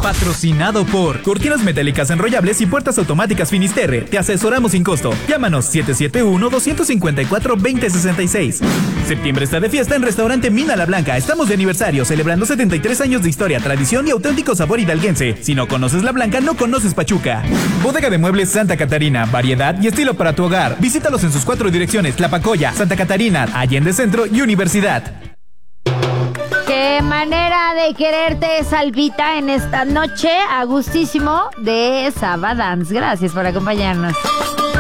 Patrocinado por Cortinas Metálicas Enrollables y Puertas Automáticas Finisterre. Te asesoramos sin costo. Llámanos 771-254-2066. Septiembre está de fiesta en Restaurante Mina La Blanca. Estamos de aniversario, celebrando 73 años de historia, tradición y auténtico sabor hidalguense. Si no conoces La Blanca, no conoces Pachuca. Bodega de Muebles Santa Catarina. Variedad y estilo para tu hogar. Visítalos en sus 4 direcciones: Tlapacoya, Santa Catarina, Allende Centro y Universidad. Qué manera de quererte, Salvita, en esta noche a gustísimo de Sabadance. Gracias por acompañarnos.